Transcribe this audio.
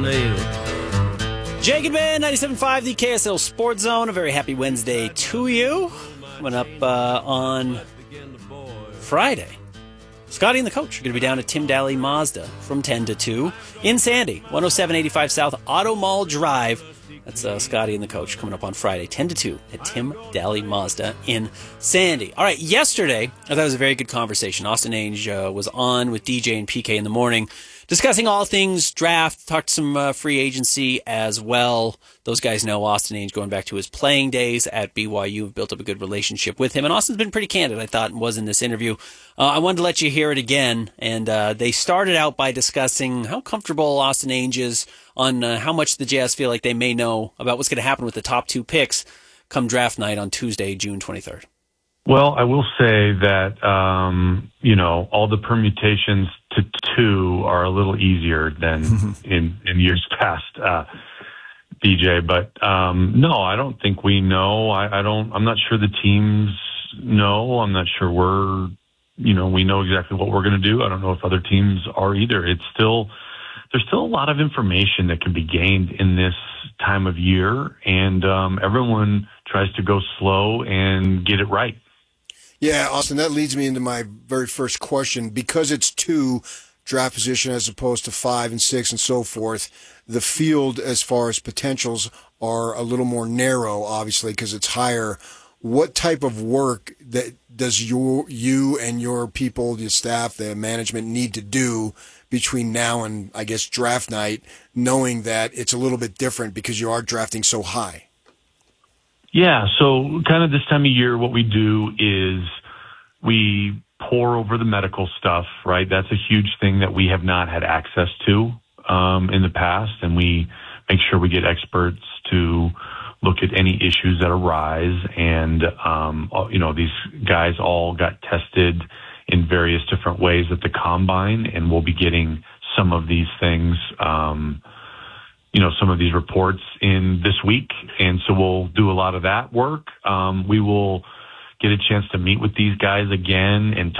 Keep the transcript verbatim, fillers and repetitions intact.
nail. Jake and Ben, ninety-seven point five, the K S L Sports Zone. A very happy Wednesday to you. Coming up uh, on Friday, Scotty and the coach are going to be down at Tim Daly Mazda from ten to two in Sandy, one oh seven eighty-five South Auto Mall Drive. That's uh, Scotty and the coach coming up on Friday, ten to two at Tim Daly Mazda in Sandy. All right, yesterday, I thought it was a very good conversation. Austin Ainge uh, was on with D J and P K in the morning, discussing all things draft, talked some uh, free agency as well. Those guys know Austin Ainge going back to his playing days at B Y U, have built up a good relationship with him. And Austin's been pretty candid, I thought, and was in this interview. Uh, I wanted to let you hear it again. And uh, they started out by discussing how comfortable Austin Ainge is on uh, how much the Jazz feel like they may know about what's going to happen with the top two picks come draft night on Tuesday, June twenty-third. Well, I will say that, um, you know, all the permutations to two are a little easier than in, in years past, uh, D J. But, um, no, I don't think we know. I, I don't, I'm not sure the teams know. I'm not sure we're, you know, we know exactly what we're going to do. I don't know if other teams are either. It's still, there's still a lot of information that can be gained in this time of year. And, um, everyone tries to go slow and get it right. Yeah, Austin, that leads me into my very first question. Because it's two draft position as opposed to five and six and so forth, the field as far as potentials are a little more narrow, obviously, because it's higher. What type of work that does your, you and your people, the staff, the management need to do between now and, I guess, draft night, knowing that it's a little bit different because you are drafting so high? Yeah, so kind of this time of year, what we do is we pour over the medical stuff, right? That's a huge thing that we have not had access to um, in the past, and we make sure we get experts to look at any issues that arise. And, um, you know, these guys all got tested in various different ways at the combine, and we'll be getting some of these things um you know, some of these reports in this week. And so we'll do a lot of that work. Um, we will get a chance to meet with these guys again and